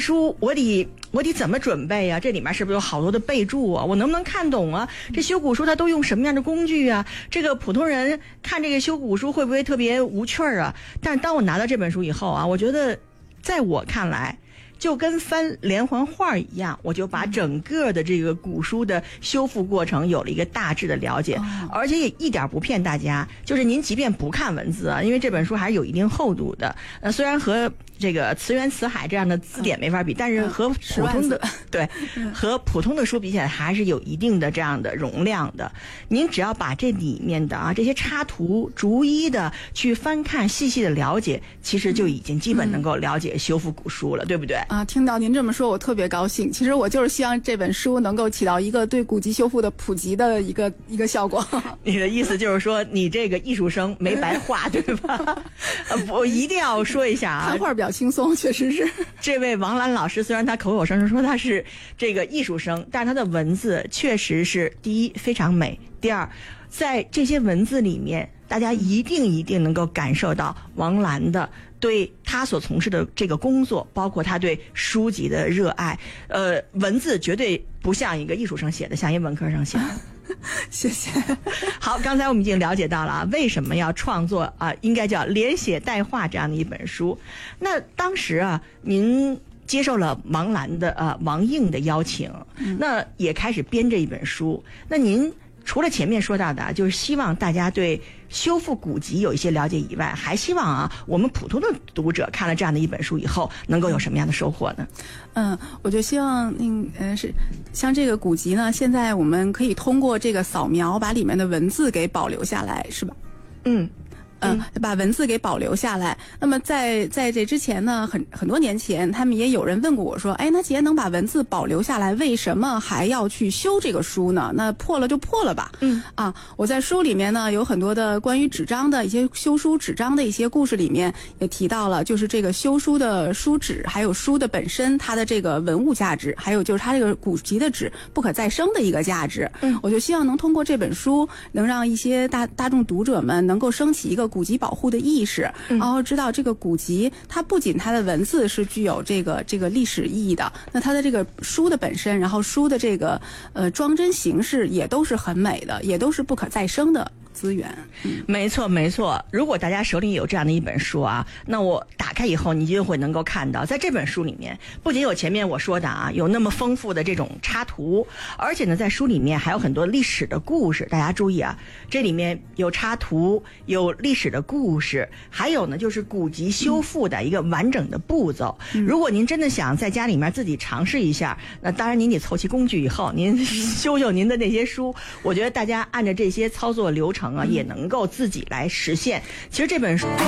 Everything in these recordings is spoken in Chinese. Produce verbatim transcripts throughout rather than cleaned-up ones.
书我得我得怎么准备啊？这里面是不是有好多的备注啊？我能不能看懂啊？这修古书它都用什么样的工具啊？这个普通人看这个修古书会不会特别无趣儿啊？但是当我拿到这本书以后啊，我觉得在我看来就跟翻连环画一样，我就把整个的这个古书的修复过程有了一个大致的了解，而且也一点不骗大家，就是您即便不看文字啊，因为这本书还是有一定厚度的，呃，虽然和这个词源词海这样的字典没法比，但是和普通的对和普通的书比起来还是有一定的这样的容量的。您只要把这里面的啊这些插图逐一的去翻看，细细的了解，其实就已经基本能够了解修复古书了，对不对？ 啊，听到您这么说，我特别高兴。其实我就是希望这本书能够起到一个对古籍修复的普及的一个一个效果。 你的意思就是说，你这个艺术生没白画，对吧？我一定要说一下啊， 看画比较轻松，确实是。 这位王兰老师虽然他口口声声说他是这个艺术生，但是他的文字确实是第一非常美，第二，在这些文字里面，大家一定一定能够感受到王兰的对他所从事的这个工作，包括他对书籍的热爱。呃，文字绝对不像一个艺术生写的，像一文科生写的。 谢谢。 好，刚才我们已经了解到了啊，为什么要创作啊、呃，应该叫连写带画这样的一本书。那当时啊，您接受了王兰的呃王映的邀请，那也开始编这一本书。那您除了前面说到的啊，就是希望大家对修复古籍有一些了解以外，还希望啊我们普通的读者看了这样的一本书以后，能够有什么样的收获呢？ 嗯，我就希望嗯呃是像这个古籍呢，现在我们可以通过这个扫描把里面的文字给保留下来，是吧？嗯。嗯，把文字给保留下来。那么在在这之前呢，很很多年前，他们也有人问过我说，哎，那既然能把文字保留下来，为什么还要去修这个书呢？那破了就破了吧。嗯啊，我在书里面呢有很多的关于纸张的一些修书纸张的一些故事里面也提到了，就是这个修书的书纸，还有书的本身它的这个文物价值，还有就是它这个古籍的纸不可再生的一个价值。嗯，我就希望能通过这本书，能让一些大大众读者们能够升起一个古籍保护的意识，然后知道这个古籍它不仅它的文字是具有这个这个历史意义的，那它的这个书的本身，然后书的这个呃装帧形式也都是很美的，也都是不可再生的资源。嗯， 没错没错。如果大家手里有这样的一本书啊，那我打开以后你就会能够看到，在这本书里面不仅有前面我说的啊有那么丰富的这种插图，而且呢在书里面还有很多历史的故事。大家注意啊，这里面有插图，有历史的故事，还有呢就是古籍修复的一个完整的步骤。嗯，如果您真的想在家里面自己尝试一下，那当然您得凑齐工具以后您修修您的那些书，我觉得大家按照这些操作流程啊也能够自己来实现。其实这本书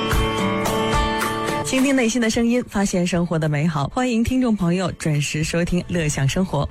倾听内心的声音，发现生活的美好，欢迎听众朋友准时收听乐享生活。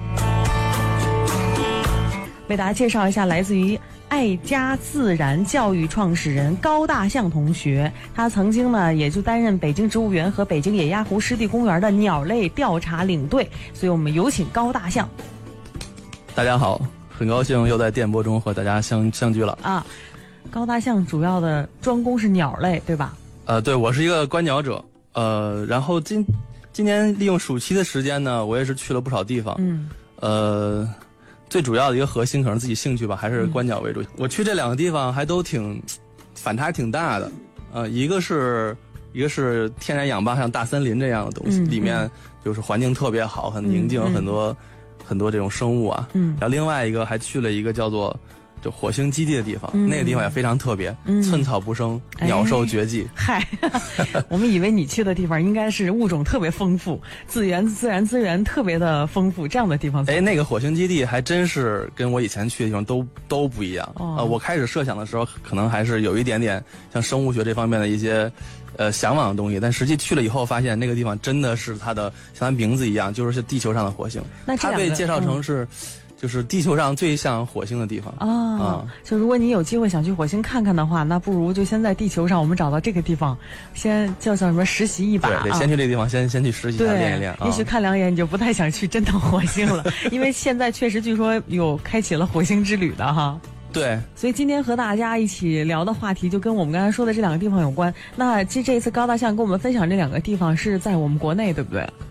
为大家介绍一下来自于爱家自然教育创始人高大象同学，他曾经呢也就担任北京植物园和北京野鸭湖湿地公园的鸟类调查领队，所以我们有请高大象。 大家好，很高兴又在电波中和大家相相聚了啊。高大象主要的专攻是鸟类，对吧？ 呃，对，我是一个观鸟者。呃，然后今今年利用暑期的时间呢，我也是去了不少地方。嗯，呃。最主要的一个核心可能自己兴趣吧，还是观鸟为主。嗯，我去这两个地方还都挺反差挺大的，呃，一个是一个是天然氧吧，像大森林这样的东西，嗯，里面就是环境特别好，很宁静，嗯，很多很多这种生物啊。嗯，然后另外一个还去了一个叫做就火星基地的地方，嗯，那个地方也非常特别，嗯，寸草不生，鸟兽绝迹。 嗨，我们以为你去的地方应该是物种特别丰富，资源自然资源特别的丰富这样的地方。 哎，那个火星基地还真是跟我以前去的地方都都不一样。哦，呃，我开始设想的时候，可能还是有一点点像生物学这方面的一些呃向往的东西，但实际去了以后，发现那个地方真的是它的像它名字一样，就是地球上的火星。 那它被介绍成是。嗯，就是地球上最像火星的地方啊、哦！就如果你有机会想去火星看看的话，那不如就先在地球上，我们找到这个地方，先叫叫什么实习一把。 对，得先去这个地方，啊、先先去实习一下，练一练。 也许看两眼你就不太想去真的火星了，因为现在确实据说有开启了火星之旅的哈。 对， 所以今天和大家一起聊的话题就跟我们刚才说的这两个地方有关。那这这一次高大象跟我们分享这两个地方是在我们国内，对不对？